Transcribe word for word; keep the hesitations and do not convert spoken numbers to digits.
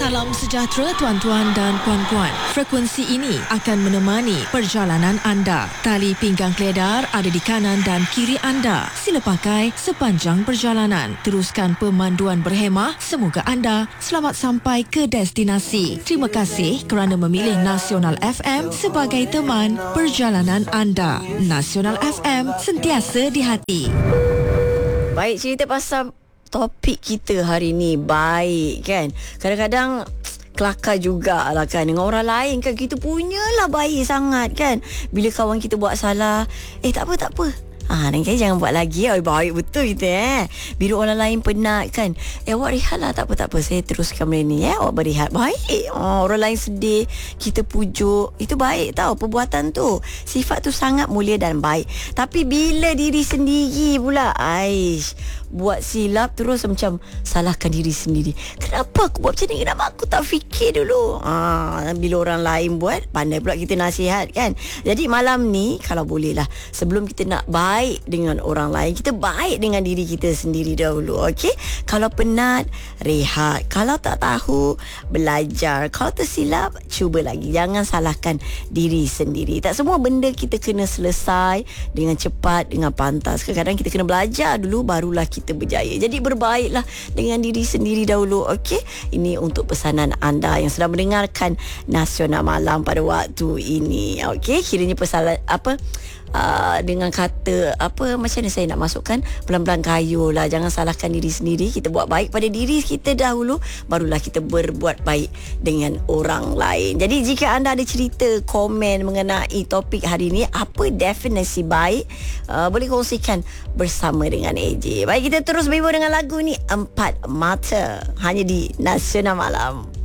Salam sejahtera tuan-tuan dan puan-puan. Frekuensi ini akan menemani perjalanan anda. Tali pinggang keledar ada di kanan dan kiri anda. Sila pakai sepanjang perjalanan. Teruskan pemanduan berhemah. Semoga anda selamat sampai ke destinasi. Terima kasih kerana memilih Nasional F M sebagai teman perjalanan anda. Nasional F M, sentiasa di hati. Baik, cerita pasal topik kita hari ni. Baik kan. Kadang-kadang kelakar jugalah kan dengan orang lain kan. Kita punyalah baik sangat kan. Bila kawan kita buat salah, Eh tak apa tak apa, Ah, nanti jangan buat lagi. Oh, baik betul kita eh. Bila orang lain penat kan, Eh awak rehat lah. Tak apa tak apa, saya teruskan benda ni eh. Awak berehat. Baik. Oh, orang lain sedih, kita pujuk. Itu baik tau. Perbuatan tu, sifat tu sangat mulia dan baik. Tapi bila diri sendiri pula, Aish, buat silap terus macam salahkan diri sendiri. Kenapa aku buat macam ni? Kenapa aku tak fikir dulu? Ah, bila orang lain buat, pandai pula kita nasihat kan. Jadi malam ni, kalau boleh lah, sebelum kita nak baik dengan orang lain, kita baik dengan diri kita sendiri dahulu. Okey? Kalau penat, rehat. Kalau tak tahu, belajar. Kalau tersilap, cuba lagi. Jangan salahkan diri sendiri. Tak semua benda kita kena selesai dengan cepat, dengan pantas. Kadang-kadang kita kena belajar dulu, barulah kita kita berjaya. Jadi berbaiklah dengan diri sendiri dahulu. Okey, ini untuk pesanan anda yang sedang mendengarkan Nasional Malam pada waktu ini. Okey, kiranya pesanan apa Uh, dengan kata apa, macam mana saya nak masukkan, pelan-pelan kayu lah. Jangan salahkan diri sendiri. Kita buat baik pada diri kita dahulu, barulah kita berbuat baik dengan orang lain. Jadi jika anda ada cerita, komen mengenai topik hari ini, apa definisi baik, uh, boleh kongsikan bersama dengan A J. Baik, kita terus berhibur dengan lagu ni, Empat Mata, hanya di Nasional Malam.